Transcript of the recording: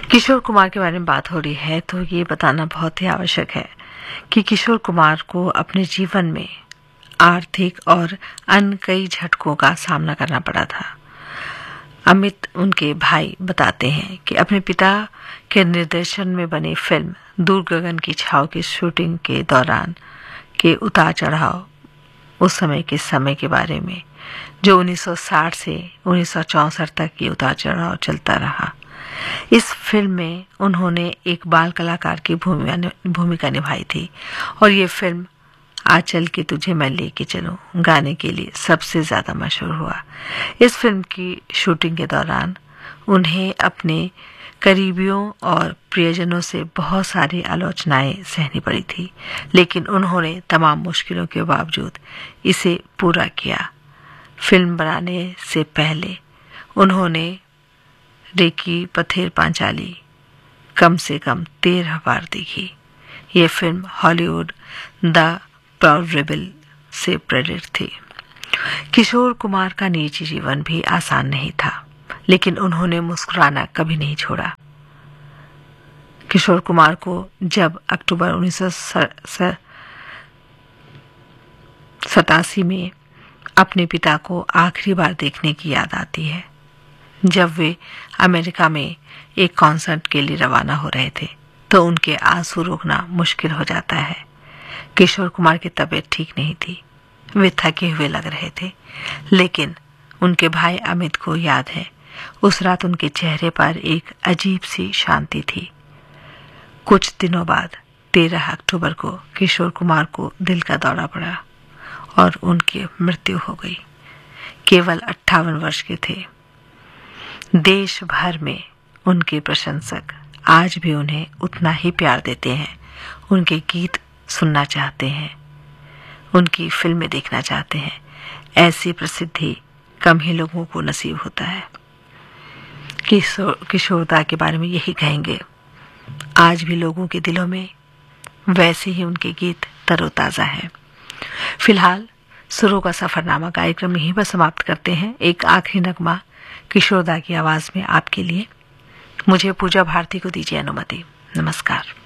किशोर कुमार के बारे में बात हो रही है तो ये बताना बहुत ही आवश्यक है कि किशोर कुमार को अपने जीवन में आर्थिक और अन्य कई झटकों का सामना करना पड़ा था। अमित उनके भाई बताते हैं कि अपने पिता के निर्देशन में बनी फिल्म दूर गगन की छाव की शूटिंग के दौरान के उतार चढ़ाव उस समय के बारे में जो 1960 से 1964 तक ये उतार चढ़ाव चलता रहा। इस फिल्म में उन्होंने एक बाल कलाकार की भूमिका निभाई थी और ये फिल्म आज चल के तुझे मैं लेके चलूं गाने के लिए सबसे ज्यादा मशहूर हुआ। इस फिल्म की शूटिंग के दौरान उन्हें अपने करीबियों और प्रियजनों से बहुत सारी आलोचनाएं सहनी पड़ी थी, लेकिन उन्होंने तमाम मुश्किलों के बावजूद इसे पूरा किया। फिल्म बनाने से पहले उन्होंने रेकी पथेर पांचाली कम से कम 13 बार देखी। ये film Hollywood the proud rebel से प्रेरित थी। किशोर कुमार का निजी जीवन भी आसान नहीं था, लेकिन उन्होंने मुस्कुराना कभी नहीं छोड़ा। किशोर कुमार को जब अक्टूबर 1987 में अपने पिता को आखिरी बार देखने की याद आती है, जब वे अमेरिका में एक कॉन्सर्ट के लिए रवाना हो रहे थे, तो उनके आंसू रोकना मुश्किल हो जाता है। किशोर कुमार की तबीयत ठीक नहीं थी, वे थके हुए लग रहे थे, लेकिन उनके भाई अमित को याद है उस रात उनके चेहरे पर एक अजीब सी शांति थी। कुछ दिनों बाद 13 अक्टूबर को किशोर कुमार को दिल का दौरा पड़ा और उनकी मृत्यु हो गई। केवल 58 वर्ष के थे। देश भर में उनके प्रशंसक आज भी उन्हें उतना ही प्यार देते हैं, उनके गीत सुनना चाहते हैं, उनकी फिल्में देखना चाहते हैं। ऐसी प्रसिद्धि कम ही लोगों को नसीब होता है। किशोरदा के बारे में यही कहेंगे, आज भी लोगों के दिलों में वैसे ही उनके गीत तरोताजा हैं। फिलहाल सुरों का सफरनामा कार्यक्रम यहीं पर समाप्त करते हैं। एक आखिरी नगमा किशोरदा की आवाज में आपके लिए। मुझे पूजा भारती को दीजिए अनुमति। नमस्कार।